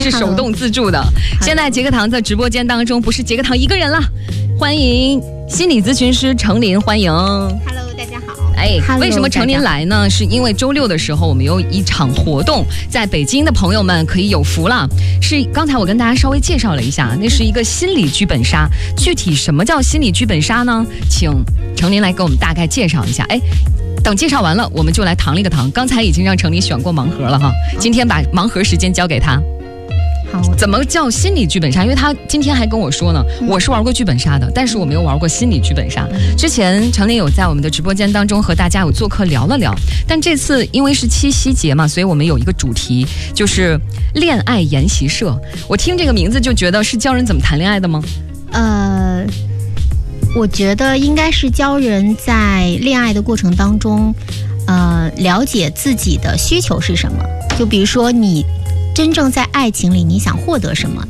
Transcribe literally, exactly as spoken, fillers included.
是手动自助的。现在杰克堂在直播间当中不是杰克堂一个人了，欢迎心理咨询师程琳，欢迎。 Hello， 大家好。 哎，为什么程琳来呢？是因为周六的时候我们有一场活动，在北京的朋友们可以有福了。是刚才我跟大家稍微介绍了一下，那是一个心理剧本杀。具体什么叫心理剧本杀呢？请程琳来给我们大概介绍一下。哎。等介绍完了，我们就来堂里个堂。刚才已经让程琳选过盲盒了哈，今天把盲盒时间交给他。 好， 怎么叫心理剧本杀？因为他今天还跟我说呢，我是玩过剧本杀的，但是我没有玩过心理剧本杀。之前程琳有在我们的直播间当中和大家有做客聊了聊，但这次因为是七夕节嘛，所以我们有一个主题，就是恋爱研习社。我听这个名字就觉得是教人怎么谈恋爱的吗？ 呃。我觉得应该是教人在恋爱的过程当中，呃，了解自己的需求是什么。就比如说你真正在爱情里你想获得什么，